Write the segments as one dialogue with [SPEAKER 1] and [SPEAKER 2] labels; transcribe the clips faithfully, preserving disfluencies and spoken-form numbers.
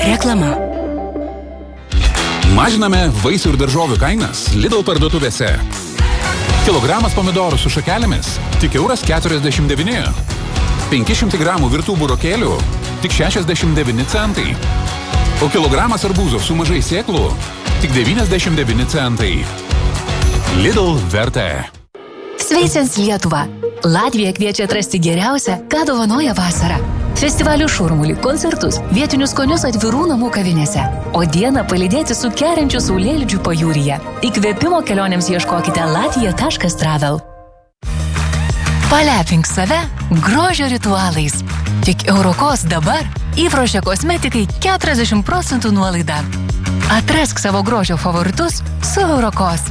[SPEAKER 1] Reklama.
[SPEAKER 2] Mažiname vaisių ir daržovių kainas Lidl parduotuvėse. Kilogramas pomidorų su šakelėmis tik euras keturiasdešimt devyni. penki šimtai gramų virtų burokėlių tik šešiasdešimt devyni centai. O kilogramas arbūzo su mažai sėklų tik devyniasdešimt devyni centai. Lidl vertė.
[SPEAKER 1] Sveicins Lietuva. Latvija kviečia atrasti geriausią, ką dovanoja vasara. Festivalių šurmulį, koncertus, vietinius skonius atvirų namų kavinėse. O dieną palydėti su kerinčiu saulėlydžiu pajūryje. Įkvėpimo kelionėms ieškokite latvija taškas travel. Palepink save grožio ritualais. Tik Eurokos dabar įfrošė kosmetikai keturiasdešimt procentų nuolaida. Atrask savo grožio favoritus su Eurokos.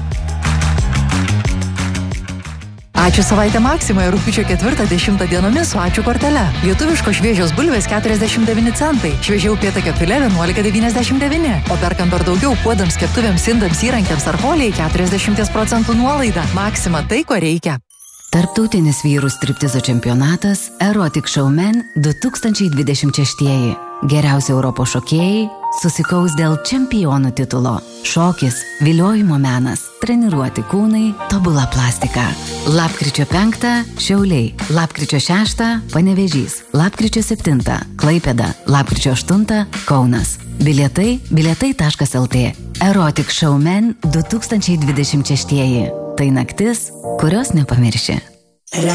[SPEAKER 3] Ačiū savaitę Maksimoje rugpjūčio ketvirtą dešimtą dienomis su ačiū kortele. Lietuviško šviežios bulvės keturiasdešimt devyni centai. Šviežiau upėtakio filė vienuolika devyniasdešimt devyni. O perkant dar daugiau puodams, keptuvėms, indams, įrankiams ar folijai keturiasdešimt procentų nuolaida. Maksima tai, ko reikia.
[SPEAKER 4] Tarptautinis vyrų striptizo čempionatas Erotic Showman du tūkstančiai dvidešimt šeši. Geriausi Europos šokėjai susikaus dėl čempionų titulo. Šokis, viliojimo menas, treniruoti kūnai, tobula plastika. Lapkričio penktą Šiauliai, lapkričio šeštą Panevėžys, lapkričio septintą Klaipėda, lapkričio aštuntą Kaunas. Bilietai bilietai taškas lt. Erotic Showman du tūkstančiai dvidešimt šeši. Tai naktis, kurios nepamirši.